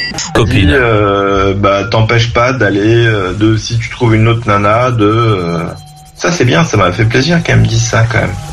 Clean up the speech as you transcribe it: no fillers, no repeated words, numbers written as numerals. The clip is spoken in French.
Copine. T'empêches pas d'aller, si tu trouves une autre nana, ça c'est bien, ça m'a fait plaisir qu'elle me dise ça quand même.